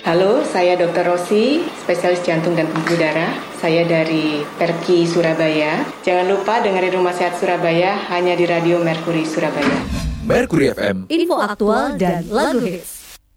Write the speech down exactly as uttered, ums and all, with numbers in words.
Halo, saya dokter Rosi, spesialis jantung dan pembuluh darah. Saya dari Perki Surabaya. Jangan lupa dengerin Rumah Sehat Surabaya hanya di Radio Mercury Surabaya. Mercury F M. Info aktual dan lagu hits.